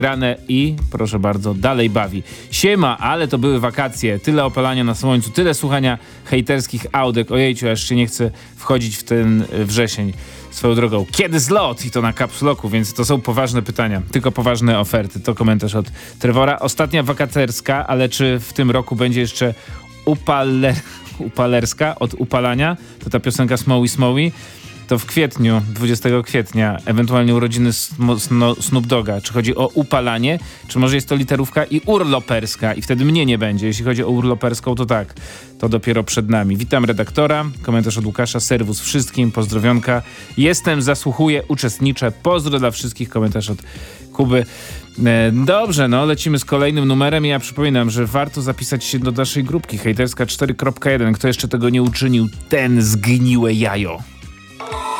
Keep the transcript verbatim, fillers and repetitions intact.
grane i proszę bardzo, dalej bawi. Siema, ale to były wakacje. Tyle opalania na słońcu, tyle słuchania hejterskich audek. Ojejciu, aż się nie chce wchodzić w ten wrzesień. Swoją drogą, kiedy zlot? I to na Caps Locku, więc to są poważne pytania. Tylko poważne oferty. To komentarz od Trevora. Ostatnia wakacerska, ale czy w tym roku będzie jeszcze upaler... upalerska od upalania? To ta piosenka Smowy Smowy. To w kwietniu, dwudziestego kwietnia, ewentualnie urodziny Snoop Dogga. Czy chodzi o upalanie, czy może jest to literówka i urloperska i wtedy mnie nie będzie. Jeśli chodzi o urloperską, to tak, to dopiero przed nami. Witam redaktora, komentarz od Łukasza, serwus wszystkim, pozdrowionka. Jestem, zasłuchuję, uczestniczę. Pozdro dla wszystkich, komentarz od Kuby. Dobrze, no lecimy z kolejnym numerem i ja przypominam, że warto zapisać się do naszej grupki hejterska cztery kropka jeden. Kto jeszcze tego nie uczynił, ten zgniłe jajo.